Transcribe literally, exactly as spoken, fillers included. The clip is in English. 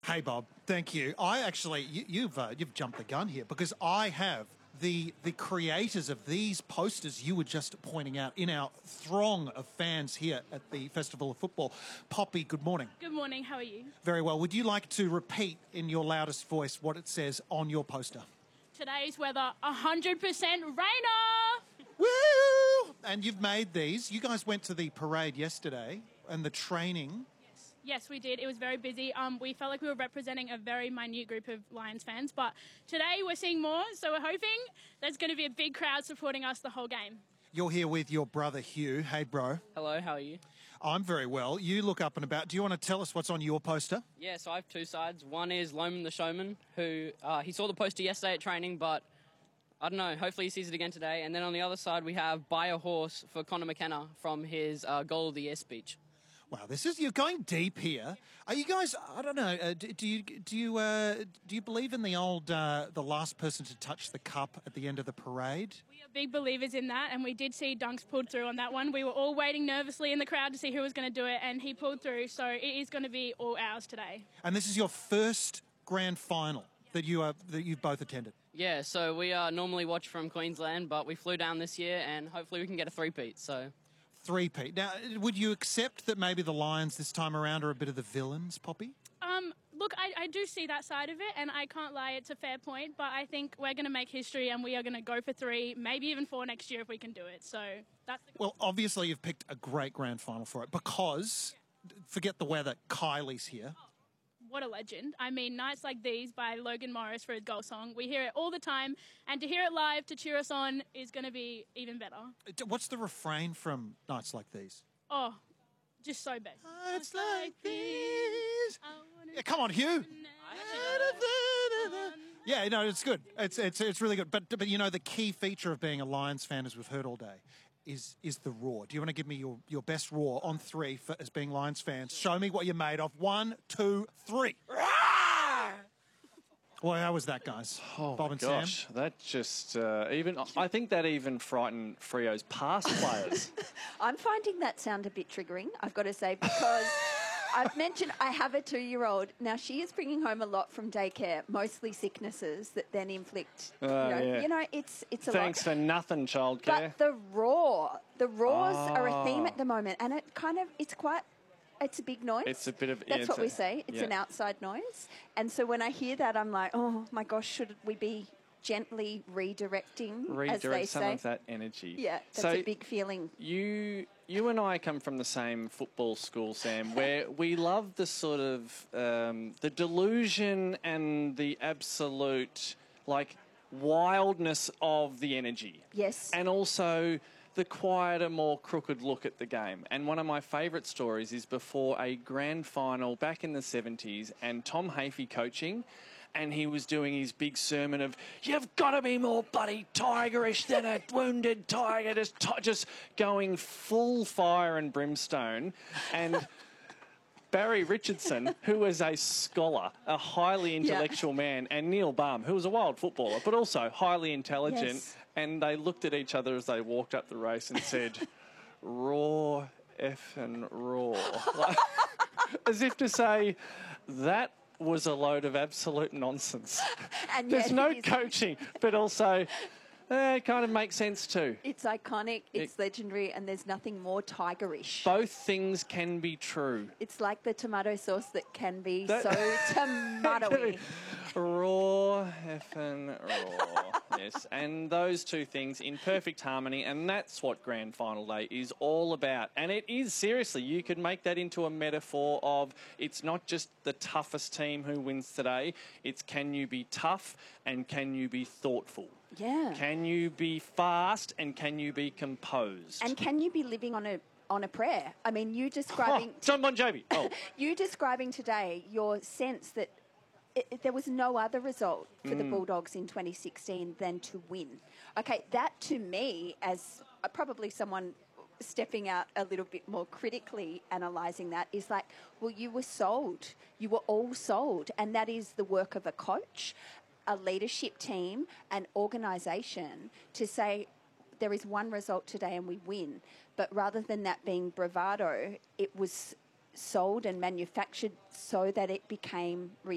Hey, Bob. Thank you. I actually, you, you've uh, you've jumped the gun here because I have the the creators of these posters you were just pointing out in our throng of fans here at the Festival of Football. Poppy, good morning. Good morning. How are you? Very well. Would you like to repeat in your loudest voice what it says on your poster? Today's weather, one hundred percent rainer. Woo! And you've made these. You guys went to the parade yesterday and the training. Yes, we did. It was very busy. Um, we felt like we were representing a very minute group of Lions fans, but today we're seeing more, so we're hoping there's going to be a big crowd supporting us the whole game. You're here with your brother Hugh. Hey, bro. Hello, how are you? I'm very well. You look up and about. Do you want to tell us what's on your poster? Yeah, so I have two sides. One is Loman the Showman, who uh, he saw the poster yesterday at training, but I don't know, hopefully he sees it again today. And then on the other side, we have Buy a Horse for Conor McKenna from his uh, Goal of the Year speech. Wow, this is you're going deep here. Are you guys? I don't know. Uh, do, do you do you uh, do you believe in the old uh, the last person to touch the cup at the end of the parade? We are big believers in that, and we did see Dunks pulled through on that one. We were all waiting nervously in the crowd to see who was going to do it, and he pulled through. So it is going to be all ours today. And this is your first grand final that you are that you've both attended. Yeah, so we uh, normally watch from Queensland, but we flew down this year, and hopefully we can get a three-peat. So. Three-peat. Now, would you accept that maybe the Lions this time around are a bit of the villains, Poppy? Um, look, I, I do see that side of it, and I can't lie, it's a fair point, but I think we're going to make history, and we are going to go for three, maybe even four next year if we can do it. So that's the Well, obviously you've picked a great grand final for it because, forget the weather, Kylie's here. What a legend. I mean, Nights Like These by Logan Morris for his goal song. We hear it all the time, and to hear it live, to cheer us on, is going to be even better. What's the refrain from Nights Like These? Oh, just so bad. Nights like these. Yeah, come on, Hugh. Yeah, no, it's good. It's it's it's really good. But but you know, the key feature of being a Lions fan, as we've heard all day, is is the roar. Do you want to give me your, your best roar on three for, as being Lions fans? Show me what you're made of. One, two, three. Well, how was that, guys? Oh, Bob my and gosh, Sam? that just uh, even. I think that even frightened Frio's past players. I'm finding that sound a bit triggering, I've got to say, because I've mentioned I have a two-year-old. Now, she is bringing home a lot from daycare, mostly sicknesses that then inflict, Uh, you know, yeah. you know, it's, it's a Thanks lot. for nothing, childcare. But the roar, the roars are a theme Oh. at the moment, and it kind of, it's quite, it's a big noise. It's a bit of- yeah, That's it's what a- we say. It's yeah. an outside noise. And so when I hear that, I'm like, oh, my gosh, should we be gently redirecting, as Redirect they some say? of that energy. Yeah, that's so a big feeling. You, you and I come from the same football school, Sam, where we love the sort of um, the delusion and the absolute like wildness of the energy. Yes. And also the quieter, more crooked look at the game. And one of my favourite stories is before a grand final back in the seventies and Tom Hafey coaching, and he was doing his big sermon of, you've got to be more bloody tigerish than a wounded tiger, just, ti- just going full fire and brimstone. And Barry Richardson, who was a scholar, a highly intellectual man, and Neil Baum, who was a wild footballer, but also highly intelligent, Yes. and they looked at each other as they walked up the race and said, raw effing raw. Like, as if to say, that was a load of absolute nonsense. And There's yet no it is- coaching, but also eh, it kind of makes sense too. It's iconic, it's legendary, and there's nothing more tigerish. Both things can be true. It's like the tomato sauce that can be That- so tomatoey. Raw, effing raw. Yes, and those two things in perfect harmony, and that's what Grand Final Day is all about. And it is, seriously, you could make that into a metaphor of it's not just the toughest team who wins today, it's can you be tough and can you be thoughtful? Yeah. Can you be fast and can you be composed? And can you be living on a on a prayer? I mean, you oh, describing John Bon Jovi. Oh, you describing today your sense that it, it- there was no other result for Mm. the Bulldogs in twenty sixteen than to win. Okay, that to me, as uh, probably someone stepping out a little bit more critically analysing that, is like, well, you were sold. You were all sold. And that is the work of a coach, a leadership team, an organisation to say, there is one result today and we win. But rather than that being bravado, it was sold and manufactured so that it became reality.